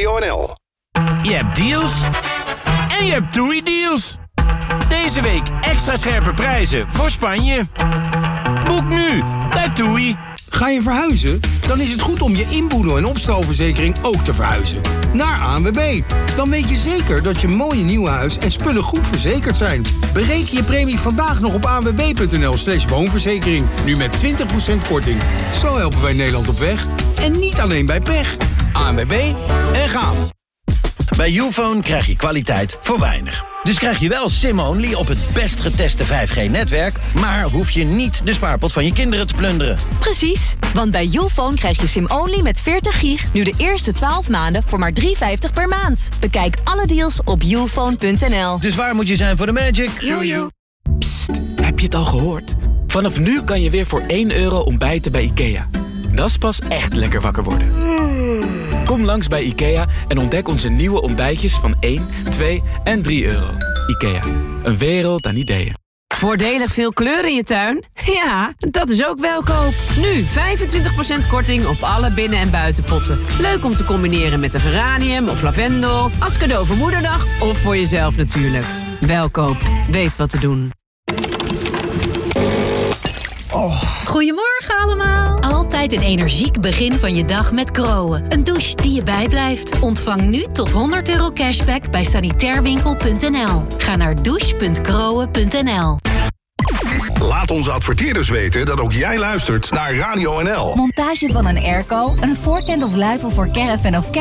Radio NL. Je hebt deals en je hebt TUI-deals. Deze week extra scherpe prijzen voor Spanje. Boek nu bij TUI. Ga je verhuizen? Dan is het goed om je inboedel- en opstalverzekering ook te verhuizen. Naar ANWB. Dan weet je zeker dat je mooie nieuwe huis en spullen goed verzekerd zijn. Bereken je premie vandaag nog op anwb.nl/woonverzekering. Nu met 20% korting. Zo helpen wij Nederland op weg. En niet alleen bij pech. ANWB en gaan. Bij Youfone krijg je kwaliteit voor weinig. Dus krijg je wel SIM-only op het best geteste 5G-netwerk... maar hoef je niet de spaarpot van je kinderen te plunderen. Precies, want bij Youfone krijg je SIM-only met 40 gig... nu de eerste 12 maanden voor maar $3,50 per maand. Bekijk alle deals op youfone.nl. Dus waar moet je zijn voor de magic? Jojo. Psst, heb je het al gehoord? Vanaf nu kan je weer voor €1 ontbijten bij IKEA. Dat is pas echt lekker wakker worden. Kom langs bij IKEA en ontdek onze nieuwe ontbijtjes van 1, 2 en €3. IKEA, een wereld aan ideeën. Voordelig veel kleur in je tuin? Ja, dat is ook Welkoop. Nu 25% korting op alle binnen- en buitenpotten. Leuk om te combineren met een geranium of lavendel. Als cadeau voor moederdag of voor jezelf natuurlijk. Welkoop, weet wat te doen. Goedemorgen allemaal. Altijd een energiek begin van je dag met Groen. Een douche die je bijblijft. Ontvang nu tot €100 cashback bij sanitairwinkel.nl. Ga naar douche.groen.nl. Laat onze adverteerders weten dat ook jij luistert naar Radio NL. Montage van een airco, een voortent of luifel voor caravan of